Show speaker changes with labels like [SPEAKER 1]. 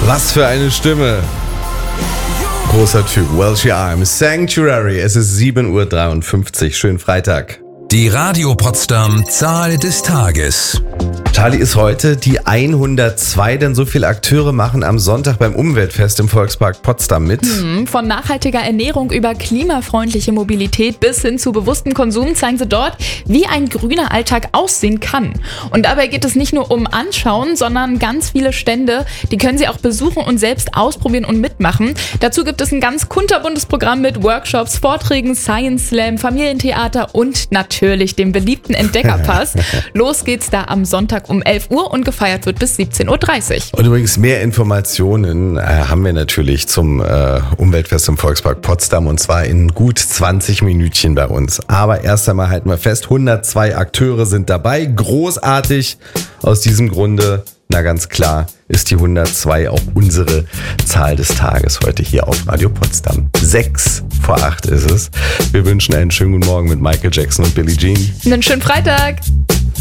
[SPEAKER 1] Was für eine Stimme. Großer Typ. Welsh Arms. Sanctuary. Es ist 7:53 Uhr. Schönen Freitag.
[SPEAKER 2] Die Radio Potsdam Zahl des Tages.
[SPEAKER 1] Charlie, ist heute die 102, denn so viele Akteure machen am Sonntag beim Umweltfest im Volkspark Potsdam mit.
[SPEAKER 3] Von nachhaltiger Ernährung über klimafreundliche Mobilität bis hin zu bewusstem Konsum zeigen sie dort, wie ein grüner Alltag aussehen kann. Und dabei geht es nicht nur um Anschauen, sondern ganz viele Stände, die können Sie auch besuchen und selbst ausprobieren und mitmachen. Dazu gibt es ein ganz kunterbuntes Programm mit Workshops, Vorträgen, Science Slam, Familientheater und natürlich dem beliebten Entdeckerpass. Los geht's da am Sonntag um 11 Uhr und gefeiert wird bis 17:30 Uhr.
[SPEAKER 1] Und übrigens mehr Informationen haben wir natürlich zum Umweltfest im Volkspark Potsdam und zwar in gut 20 Minütchen bei uns. Aber erst einmal halten wir fest, 102 Akteure sind dabei. Großartig. Aus diesem Grunde, na ganz klar, ist die 102 auch unsere Zahl des Tages heute hier auf Radio Potsdam. 6:08 ist es. Wir wünschen einen schönen guten Morgen mit Michael Jackson und Billie Jean.
[SPEAKER 3] Einen schönen Freitag.